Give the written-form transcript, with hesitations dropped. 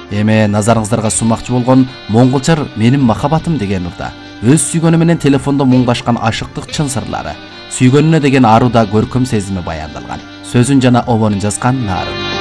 Эми назарыңыздарга сунмакчы болгон Монголчар менин махаббатым деген урда өз сүйгөнү менен телефондо муңгашкан ашыктык чын сырлары, сүйгөнүнө деген аруда көркөм сезими баяндалган. Сөзүн жана обонун жазган Нарын.